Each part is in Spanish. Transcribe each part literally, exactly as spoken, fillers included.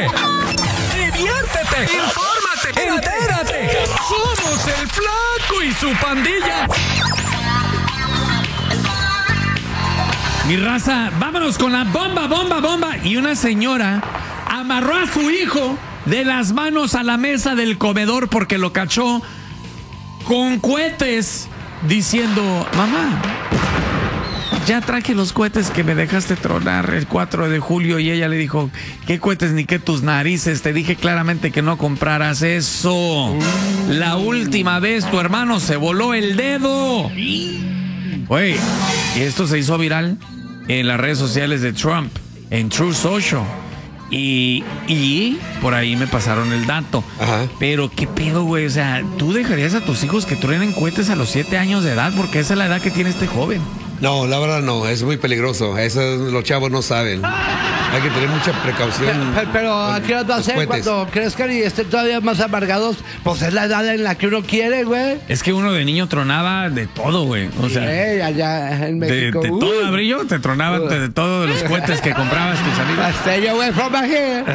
diviértete, infórmate, entérate. Somos el Flaco y su pandilla. Mi raza, vámonos con la bomba, bomba, bomba. Y una señora amarró a su hijo de las manos a la mesa del comedor porque lo cachó con cohetes diciendo: mamá, ya traje los cohetes que me dejaste tronar el cuatro de julio. Y ella le dijo: ¿qué cohetes ni qué tus narices? Te dije claramente que no compraras eso. La última vez tu hermano se voló el dedo. Güey, y esto se hizo viral en las redes sociales de Trump, en Truth Social. Y, y por ahí me pasaron el dato. Ajá. Pero qué pedo, güey. O sea, ¿tú dejarías a tus hijos que truenen cohetes a los siete años de edad? Porque esa es la edad que tiene este joven. No, la verdad no, es muy peligroso. Eso los chavos no saben. Hay que tener mucha precaución. Pero, pero ¿a qué hora va a los ser cohetes. cuando crezcan y estén todavía más amargados? Pues es la edad en la que uno quiere, güey. Es que uno de niño tronaba de todo, güey. O sea, Sí, allá en de, México. de Uy. todo brillo te tronaban de, de todos los cohetes que comprabas tus amigos. Stay away from my hair.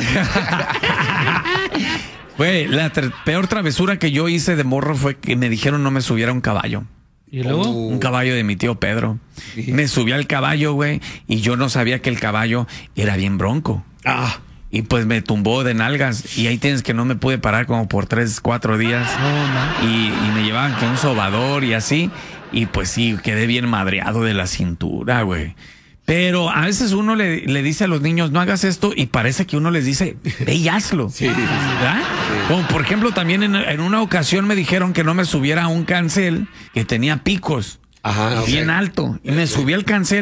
Güey, la tra- peor travesura que yo hice de morro fue que me dijeron no me subiera a un caballo. ¿Y luego? Uh. Un caballo de mi tío Pedro. Me subí al caballo, güey, y yo no sabía que el caballo era bien bronco. Ah, Y pues me tumbó de nalgas. Y ahí tienes que no me pude parar como por tres, cuatro días. y, y me llevaban que un sobador y así. Y pues sí, quedé bien madreado de la cintura, güey. Pero a veces uno le, le dice a los niños, no hagas esto, y parece que uno les dice, ve y hazlo. Sí. ¿Verdad? Como por ejemplo, también en, en una ocasión me dijeron que no me subiera a un cancel que tenía picos. Ajá, ok. Bien alto. Y me subí al cancel.